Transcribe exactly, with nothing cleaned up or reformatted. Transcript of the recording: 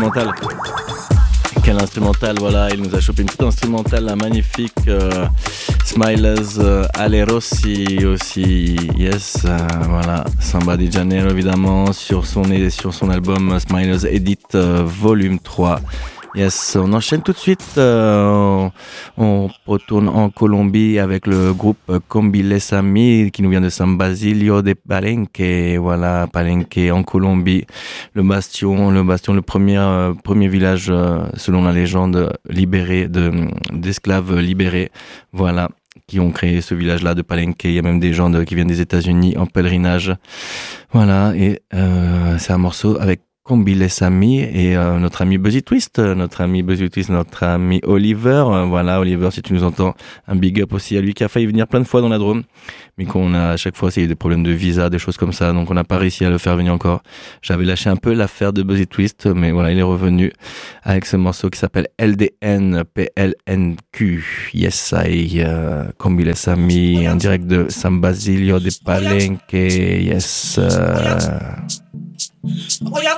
instrumental. Quel instrumental, voilà, il nous a chopé une petite instrumentale, là, magnifique. Euh, Smilers, euh, Ale Rossi aussi, yes, euh, voilà, Samba de Janeiro évidemment, sur son, sur son album Smilers Edit euh, volume trois. Yes, on enchaîne tout de suite, euh, on retourne en Colombie avec le groupe Combile Sami qui nous vient de San Basilio de Palenque, voilà, Palenque en Colombie, le bastion, le bastion, le premier, euh, premier village euh, selon la légende libéré de, d'esclaves libérés, voilà, qui ont créé ce village-là de Palenque. Il y a même des gens de, qui viennent des États-Unis en pèlerinage, voilà, et euh, c'est un morceau avec Combile Sami et euh, notre ami Buzzy Twist, notre ami Buzzy Twist, notre ami Oliver. Euh, voilà, Oliver, si tu nous entends, un big up aussi à lui qui a failli venir plein de fois dans la Drôme, mais qu'on a à chaque fois, c'est des problèmes de visa, des choses comme ça, donc on n'a pas réussi à le faire venir encore. J'avais lâché un peu l'affaire de Buzzy Twist, mais voilà, il est revenu avec ce morceau qui s'appelle L D N P L N Q. Yes, I, euh, Combile Sami, en direct de San Basilio de Palenque. Yes. Euh...